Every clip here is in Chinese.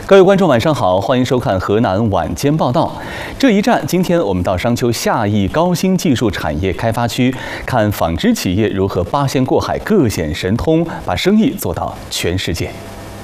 各位观众晚上好，欢迎收看河南晚间报道。这一站，今天我们到商丘夏邑高新技术产业开发区，看纺织企业如何八仙过海、各显神通，把生意做到全世界。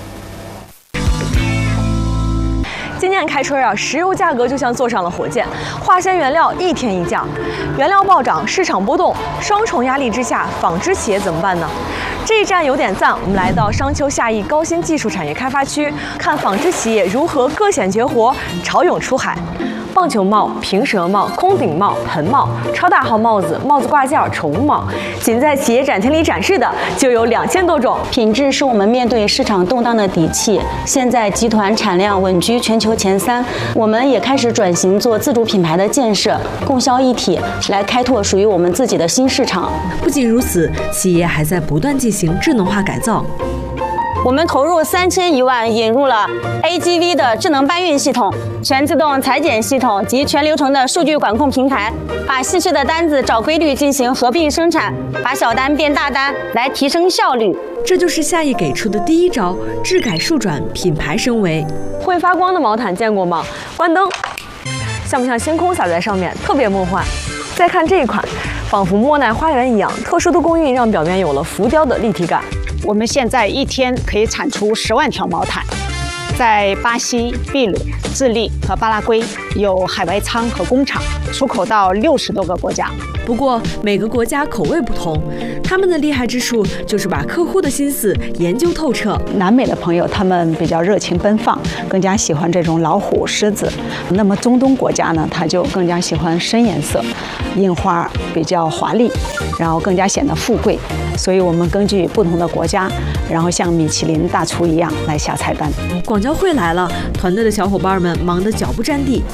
今年开春啊，石油价格就像坐上了火箭，化纤原料一天一价，原料暴涨，市场波动，双重压力之下，纺织企业怎么办呢？这一站有点赞，我们来到商丘夏邑高新技术产业开发区，看纺织企业如何各显绝活，潮涌出海。 棒球帽、平舌帽、空顶帽、盆帽、超大号帽子、帽子挂件、宠物帽，仅在企业展厅里展示的就有2000多种。 品质是我们面对市场动荡的底气。现在集团产量稳居全球前3，我们也开始转型做自主品牌的建设，供销一体，来开拓属于我们自己的新市场。 不仅如此，企业还在不断进行智能化改造。 我们投入3000余万，引入了 AGV 的智能搬运系统、全自动裁剪系统及全流程的数据管控平台，把细碎的单子找规律进行合并生产，把小单变大单，来提升效率。 这就是夏邑给出的第一招：质改数转，品牌升维。 会发光的毛毯见过吗？关灯，像不像星空洒在上面，特别梦幻。再看这一款，仿佛莫奈花园一样，特殊的工艺让表面有了浮雕的立体感。 我们现在一天可以产出10万条毛毯，在巴西、秘鲁、智利和巴拉圭有海外仓和工厂，出口到60多个国家。 不过每个国家口味不同，他们的厉害之处就是把客户的心思研究透彻。 南美的朋友他们比较热情奔放，更加喜欢这种老虎、狮子。那么中东国家呢，他就更加喜欢深颜色，印花比较华丽，然后更加显得富贵。 所以我们根据不同的国家，然后像米其林大厨一样来下菜单。 广交会来了，团队的小伙伴们忙得脚不沾地。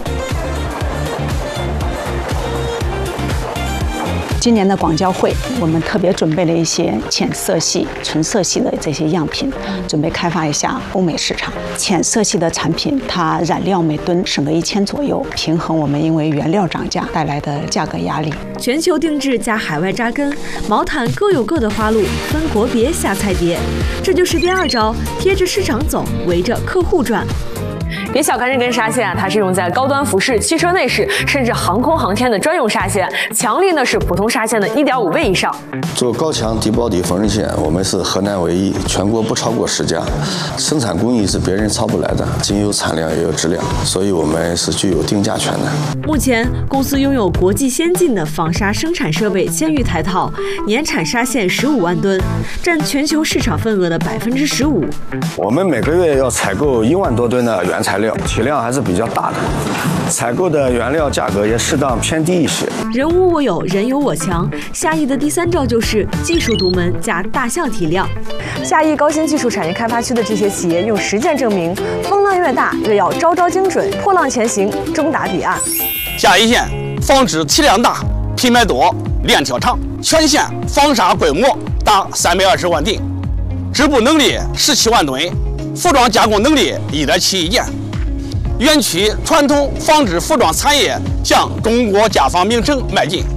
今年的广交会，我们特别准备了一些浅色系、纯色系的这些样品，准备开发一下欧美市场。浅色系的产品，它染料每吨省个1000左右，平衡我们因为原料涨价带来的价格压力。 全球定制加海外扎根，毛毯各有各的花路，分国别下菜碟。这就是第2招，贴着市场走，围着客户转。 别小看这根纱线啊，它是用在高端服饰、汽车内饰，甚至航空航天的专用纱线，强力呢是普通纱线的1.5倍以上。 做高强低保底缝纫线，我们是河南唯一，全国不超过10家，生产工艺是别人抄不来的，仅有产量也有质量，所以我们是具有定价权的。 目前，公司拥有国际先进的纺纱生产设备1000余台套，年产纱线15万吨，占全球市场份额的15%。 我们每个月要采购1万多吨的原材料，体量还是比较大的，采购的原料价格也适当偏低一些。 人无我有，人有我强。夏邑的第3招就是技术独门加大项体量。 夏邑高新技术产业开发区的这些企业用实践证明，风浪越大，越要招招精准，破浪前行，终达彼岸。 夏邑县纺织体量大，品牌多，链条长，全县纺纱规模达320万吨，织布能力17万吨。 服装加工能力1.7亿件，园区传统纺织服装产业向中国家纺名城迈进。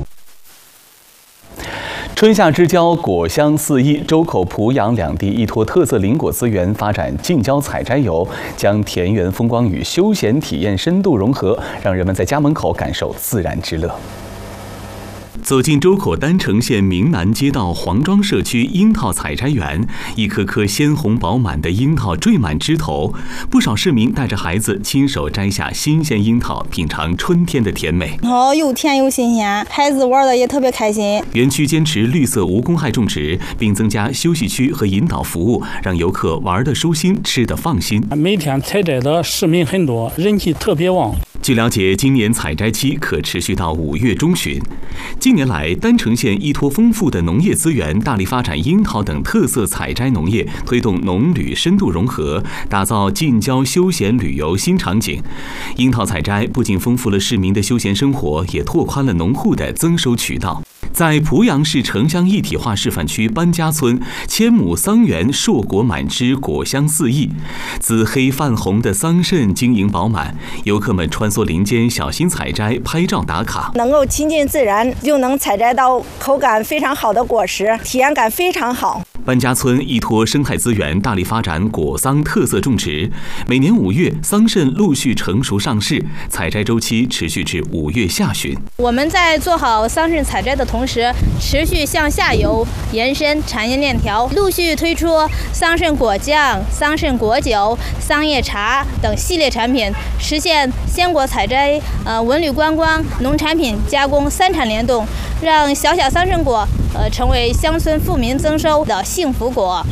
春夏之交，果香四溢，周口、濮阳两地依托特色林果资源，发展近郊采摘游，将田园风光与休闲体验深度融合，让人们在家门口感受自然之乐。 走进周口丹城县明南街道黄庄社区樱桃采摘园，一颗颗鲜红饱满的樱桃缀满枝头，不少市民带着孩子亲手摘下新鲜樱桃，品尝春天的甜美。 又甜又新鲜，孩子玩的也特别开心。 园区坚持绿色无公害种植，并增加休息区和引导服务，让游客玩得舒心，吃得放心。 每天采摘的市民很多，人气特别旺。 据了解，今年采摘期可持续到5月中旬。近年来，丹城县依托丰富的农业资源，大力发展樱桃等特色采摘农业，推动农旅深度融合，打造近郊休闲旅游新场景。樱桃采摘不仅丰富了市民的休闲生活，也拓宽了农户的增收渠道。 在濮阳市城乡一体化示范区班家村，1000亩桑园硕果满枝，果香四溢，紫黑泛红的桑葚晶莹饱满，游客们穿梭林间，小心采摘、拍照打卡。 能够亲近自然，就能采摘到口感非常好的果实，体验感非常好。 班家村依托生态资源，大力发展果桑特色种植。每年5月，桑葚陆续成熟上市，采摘周期持续至5月下旬。 我们在做好桑葚采摘的同时，持续向下游延伸产业链条，陆续推出桑葚果酱、桑葚果酒、桑叶茶等系列产品，实现鲜果采摘、文旅观光、农产品加工3产联动，让小桑葚果成为乡村富民增收的幸福果。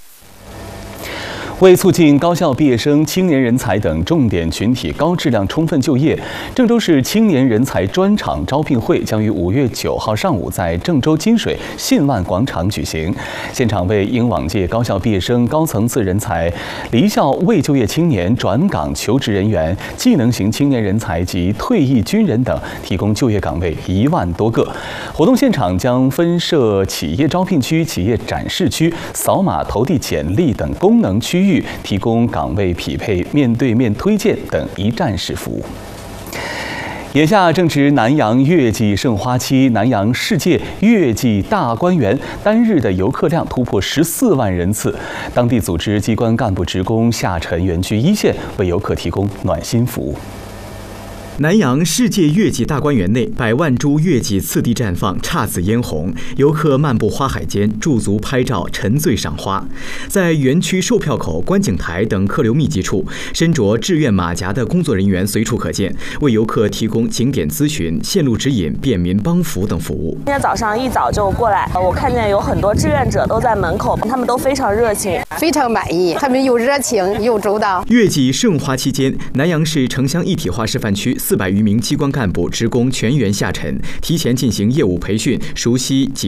为促进高校毕业生、青年人才等重点群体高质量充分就业，郑州市青年人才专场招聘会将于5月9号上午在郑州金水信万广场举行。现场为应往届高校毕业生、高层次人才、离校未就业青年、转岗求职人员、技能型青年人才及退役军人等提供就业岗位1万多个。活动现场将分设企业招聘区、企业展示区、扫码投递简历等功能区域，提供岗位匹配、面对面推荐等一站式服务。眼下正值南阳月季盛花期，南阳世界月季大观园单日的游客量突破14万人次，当地组织机关干部职工下沉园区一线，为游客提供暖心服务。 南阳世界月季大观园内，100万株月季次第绽放，姹紫嫣红。游客漫步花海间，驻足拍照，沉醉赏花。在园区售票口、观景台等客流密集处，身着志愿马甲的工作人员随处可见，为游客提供景点咨询、线路指引、便民帮扶等服务。 今天早上一早就过来，我看见有很多志愿者都在门口，他们都非常热情， 非常满意。他们又热情又周到。 月季盛花期间，南阳市城乡一体化示范区400余名机关干部职工全员下沉，提前进行业务培训，熟悉